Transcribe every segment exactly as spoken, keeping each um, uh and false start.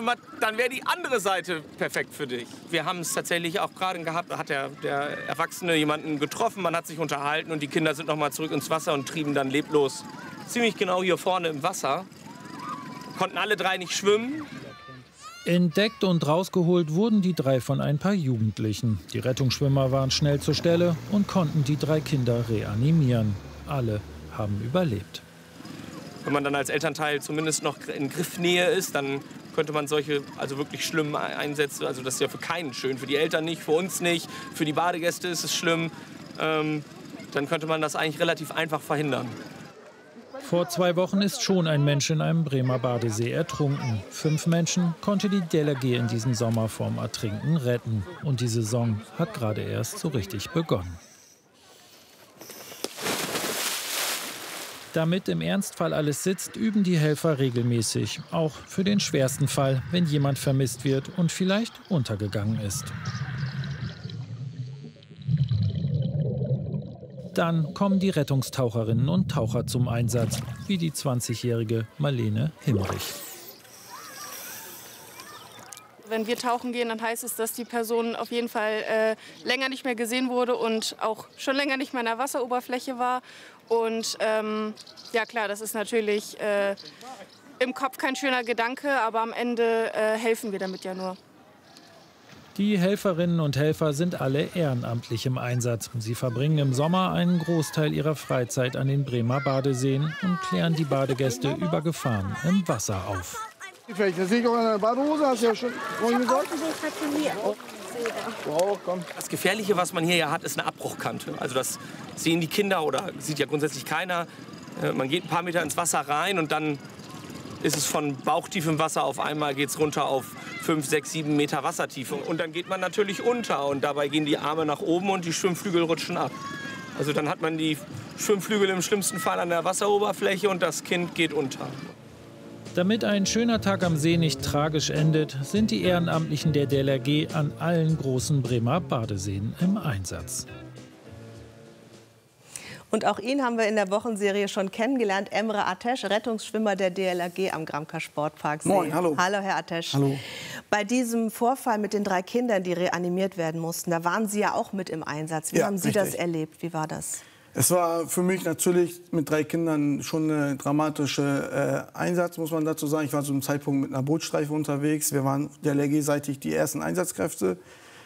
Schwimmbad, dann wäre die andere Seite perfekt für dich. Wir haben es tatsächlich auch gerade gehabt, da hat der, der Erwachsene jemanden getroffen, man hat sich unterhalten und die Kinder sind noch mal zurück ins Wasser und trieben dann leblos ziemlich genau hier vorne im Wasser. Konnten alle drei nicht schwimmen. Entdeckt und rausgeholt wurden die drei von ein paar Jugendlichen. Die Rettungsschwimmer waren schnell zur Stelle und konnten die drei Kinder reanimieren. Alle haben überlebt. Wenn man dann als Elternteil zumindest noch in Griffnähe ist, dann könnte man solche also wirklich schlimmen Einsätze, also das ist ja für keinen schön, für die Eltern nicht, für uns nicht, für die Badegäste ist es schlimm, ähm, dann könnte man das eigentlich relativ einfach verhindern. Vor zwei Wochen ist schon ein Mensch in einem Bremer Badesee ertrunken. Fünf Menschen konnte die D L R G in diesem Sommer vorm Ertrinken retten. Und die Saison hat gerade erst so richtig begonnen. Damit im Ernstfall alles sitzt, üben die Helfer regelmäßig. Auch für den schwersten Fall, wenn jemand vermisst wird und vielleicht untergegangen ist. Dann kommen die Rettungstaucherinnen und Taucher zum Einsatz, wie die zwanzigjährige Marlene Himmerich. Wenn wir tauchen gehen, dann heißt es, dass die Person auf jeden Fall äh, länger nicht mehr gesehen wurde und auch schon länger nicht mehr an der Wasseroberfläche war. Und ähm, ja klar, das ist natürlich äh, im Kopf kein schöner Gedanke, aber am Ende äh, helfen wir damit ja nur. Die Helferinnen und Helfer sind alle ehrenamtlich im Einsatz. Sie verbringen im Sommer einen Großteil ihrer Freizeit an den Bremer Badeseen und klären die Badegäste über Gefahren im Wasser auf. Das sehe ich auch an der Badehose, hast du ja schon vorhin gesagt. Das Gefährliche, was man hier ja hat, ist eine Abbruchkante. Also das sehen die Kinder oder sieht ja grundsätzlich keiner. Man geht ein paar Meter ins Wasser rein und dann ist es von bauchtiefem Wasser auf einmal geht's runter auf fünf, sechs, sieben Meter Wassertiefe. Und dann geht man natürlich unter und dabei gehen die Arme nach oben und die Schwimmflügel rutschen ab. Also dann hat man die Schwimmflügel im schlimmsten Fall an der Wasseroberfläche und das Kind geht unter. Damit ein schöner Tag am See nicht tragisch endet, sind die Ehrenamtlichen der D L R G an allen großen Bremer Badeseen im Einsatz. Und auch ihn haben wir in der Wochenserie schon kennengelernt. Emre Ateş, Rettungsschwimmer der D L R G am Gramker Sportpark See. Moin, hallo. Hallo, Herr Ateş. Hallo. Bei diesem Vorfall mit den drei Kindern, die reanimiert werden mussten, da waren Sie ja auch mit im Einsatz. Wie Ja, haben Sie richtig. das erlebt? Wie war das? Es war für mich natürlich mit drei Kindern schon eine dramatische äh, Einsatz, muss man dazu sagen. Ich war zu einem Zeitpunkt mit einer Bootstreife unterwegs. Wir waren D L R G-seitig die ersten Einsatzkräfte.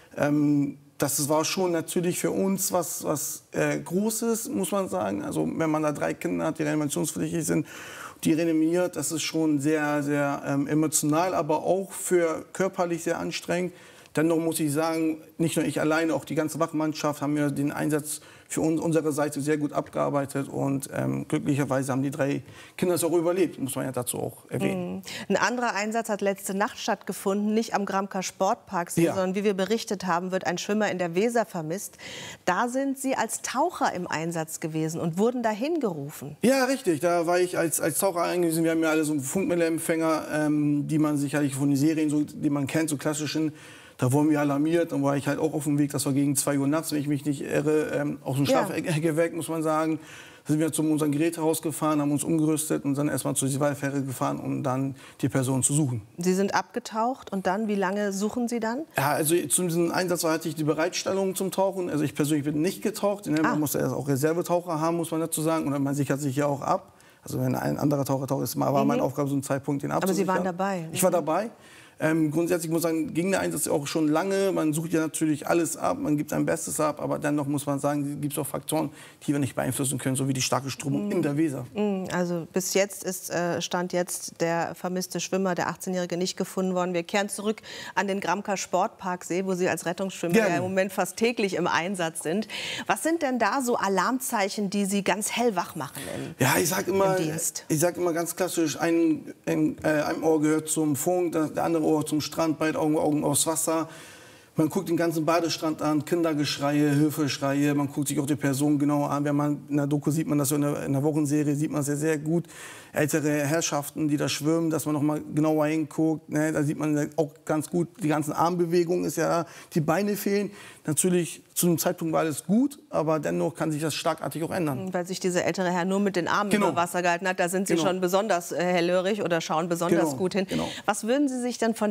Ähm, das war schon natürlich für uns was, was äh, Großes, muss man sagen. Also wenn man da drei Kinder hat, die reanimationspflichtig sind, die reanimiert, das ist schon sehr, sehr ähm, emotional, aber auch für körperlich sehr anstrengend. Dennoch muss ich sagen, nicht nur ich alleine, auch die ganze Wachmannschaft haben wir den Einsatz für uns, unsere Seite sehr gut abgearbeitet. Und ähm, glücklicherweise haben die drei Kinder es auch überlebt, muss man ja dazu auch erwähnen. Mhm. Ein anderer Einsatz hat letzte Nacht stattgefunden, nicht am Gramker Sportparksee, Ja. sondern wie wir berichtet haben, wird ein Schwimmer in der Weser vermisst. Da sind Sie als Taucher im Einsatz gewesen und wurden dahin gerufen. Ja, richtig. Da war ich als, als Taucher eingewiesen. Wir haben ja alle so Funkmeldeempfänger, ähm, die man sicherlich von den Serien, so, die man kennt, so klassischen. Da wurden wir alarmiert, dann war ich halt auch auf dem Weg, das war gegen zwei Uhr nachts, wenn ich mich nicht irre, ähm, aus dem Schlafecke weg, muss man sagen. Da sind wir zu unserem Gerätehaus gefahren, haben uns umgerüstet und dann erstmal zur Seewaldfähre gefahren, um dann die Person zu suchen. Sie sind abgetaucht und dann, wie lange suchen Sie dann? Ja, also zu diesem Einsatz hatte ich die Bereitstellung zum Tauchen. Also ich persönlich bin nicht getaucht, ne? Man Ah. muss ja auch Reservetaucher haben, muss man dazu sagen, und man sichert sich ja auch ab. Also wenn ein anderer Taucher taucht, ist war Mhm. meine Aufgabe, so einen Zeitpunkt den Aber abzusichern. Sie waren dabei. Ich war dabei. Ähm, grundsätzlich muss ich sagen, ging der Einsatz auch schon lange. Man sucht ja natürlich alles ab, man gibt sein Bestes ab. Aber dennoch muss man sagen, gibt es auch Faktoren, die wir nicht beeinflussen können, so wie die starke Strömung Mhm. in der Weser. Mhm, Also bis jetzt ist äh, Stand jetzt der vermisste Schwimmer, der achtzehnjährige, nicht gefunden worden. Wir kehren zurück an den Gramker Sportparksee, wo Sie als Rettungsschwimmer Gerne. ja im Moment fast täglich im Einsatz sind. Was sind denn da so Alarmzeichen, die Sie ganz hellwach machen im, Ja, ich sag immer, im Dienst? ich sag immer ganz klassisch, ein, ein, äh, ein Ohr gehört zum Funk, das, der andere Ohr zum Strand, beide Augen, Augen aufs Wasser. Man guckt den ganzen Badestrand an, Kindergeschreie, Hilfeschreie, man guckt sich auch die Person genau an. Wenn man in der Doku sieht man das, in der, in der Wochenserie sieht man sehr, sehr gut. Ältere Herrschaften, die da schwimmen, dass man noch mal genauer hinguckt. Ne? Da sieht man auch ganz gut, die ganzen Armbewegungen ist ja da, die Beine fehlen. Natürlich, zu einem Zeitpunkt war alles gut, aber dennoch kann sich das schlagartig auch ändern. Weil sich dieser ältere Herr nur mit den Armen Genau. über Wasser gehalten hat, da sind Sie Genau. schon besonders äh, hellhörig oder schauen besonders Genau, gut hin. genau. Was würden Sie sich denn von